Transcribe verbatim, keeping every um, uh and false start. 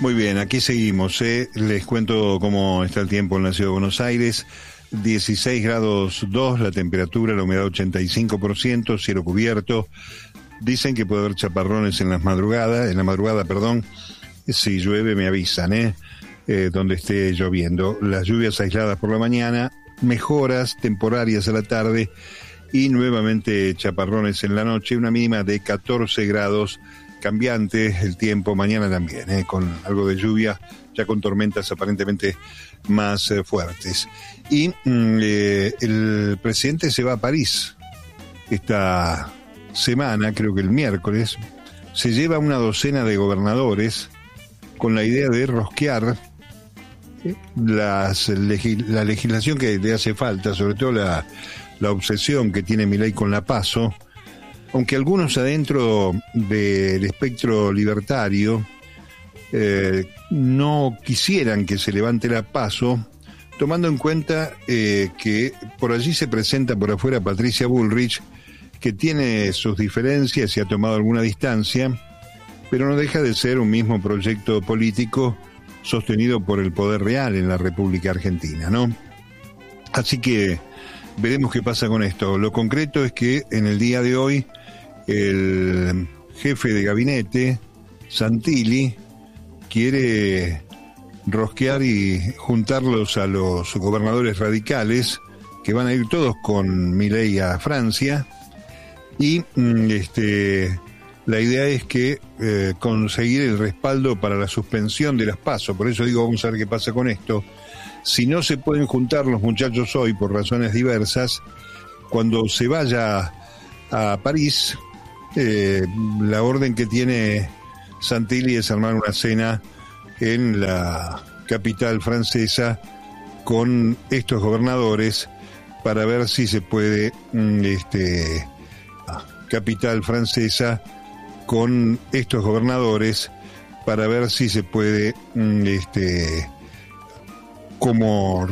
Muy bien, aquí seguimos. ¿eh? Les cuento cómo está el tiempo en la ciudad de Buenos Aires. dieciséis grados dos, la temperatura, la humedad ochenta y cinco por ciento, cielo cubierto. Dicen que puede haber chaparrones en las madrugadas, en la madrugada, perdón. Si llueve me avisan, ¿eh? Eh, donde esté lloviendo. Las lluvias aisladas por la mañana, mejoras temporarias a la tarde y nuevamente chaparrones en la noche, una mínima de catorce grados. Cambiante el tiempo mañana también, ¿eh? Con algo de lluvia, ya con tormentas aparentemente más eh, fuertes. Y mm, eh, el presidente se va a París esta semana, creo que el miércoles, se lleva una docena de gobernadores con la idea de rosquear eh, las, legis- la legislación que le hace falta, sobre todo la, la obsesión que tiene Milei con la PASO. Aunque algunos adentro del espectro libertario eh, no quisieran que se levante la PASO, tomando en cuenta eh, que por allí se presenta por afuera Patricia Bullrich, que tiene sus diferencias y ha tomado alguna distancia, pero no deja de ser un mismo proyecto político sostenido por el poder real en la República Argentina, ¿no? Así que veremos qué pasa con esto. Lo concreto es que en el día de hoy el jefe de gabinete, Santilli, quiere rosquear y juntarlos a los gobernadores radicales, que van a ir todos con Milei a Francia, y este, la idea es que eh, conseguir el respaldo para la suspensión de las PASO. Por eso digo, vamos a ver qué pasa con esto. Si no se pueden juntar los muchachos hoy por razones diversas, cuando se vaya a París, eh, la orden que tiene Santilli es armar una cena en la capital francesa con estos gobernadores para ver si se puede, este, capital francesa con estos gobernadores para ver si se puede, este, como